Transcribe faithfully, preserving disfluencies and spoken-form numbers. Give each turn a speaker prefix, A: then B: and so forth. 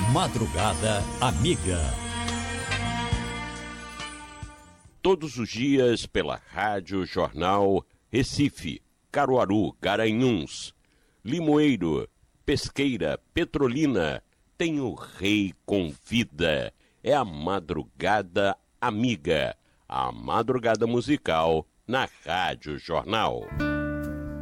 A: Madrugada Amiga.
B: Todos os dias pela Rádio Jornal Recife, Caruaru, Garanhuns, Limoeiro, Pesqueira, Petrolina, tem o Rei Convida. É a Madrugada Amiga, a madrugada musical na Rádio Jornal.